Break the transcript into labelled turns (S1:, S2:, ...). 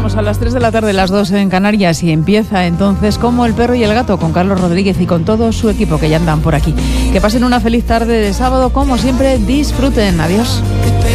S1: llegamos a las 3 de la tarde, las 2 en Canarias, y empieza entonces Como el perro y el gato con Carlos Rodríguez y con todo su equipo que ya andan por aquí. Que pasen una feliz tarde de sábado, como siempre, disfruten. Adiós.